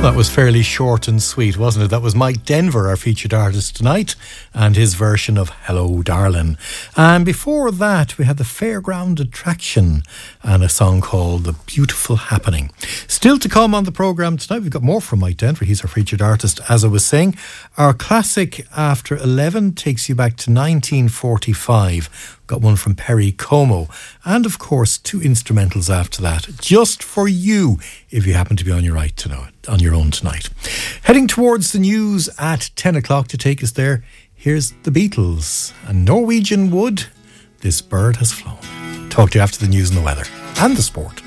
That was fairly short and sweet, wasn't it? That was Mike Denver, our featured artist tonight, and his version of Hello Darlin'. And before that, we had the Fairground Attraction and a song called The Beautiful Happening. Still to come on the programme tonight, we've got more from Mike Denver. He's our featured artist, as I was saying. Our classic After 11 takes you back to 1945. Got one from Perry Como. And, of course, two instrumentals after that, just for you, if you happen to be on your own tonight. Heading towards the news at 10 o'clock to take us there, here's the Beatles and Norwegian Wood. This bird has flown. Talk to you after the news and the weather and the sport.